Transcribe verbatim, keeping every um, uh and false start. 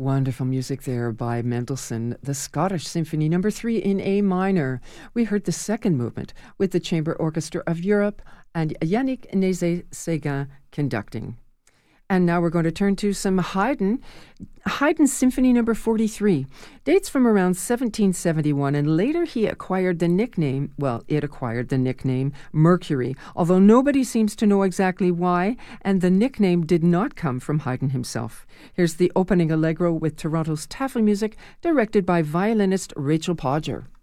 Wonderful music there by Mendelssohn, the Scottish Symphony Number three in A minor. We heard the second movement with the Chamber Orchestra of Europe and Yannick Nézet-Séguin conducting. And now we're going to turn to some Haydn. Haydn's Symphony Number forty-three dates from around seventeen seventy-one, and later he acquired the nickname, well, it acquired the nickname Mercury, although nobody seems to know exactly why, and the nickname did not come from Haydn himself. Here's the opening allegro with Toronto's Taffy Music, directed by violinist Rachel Podger.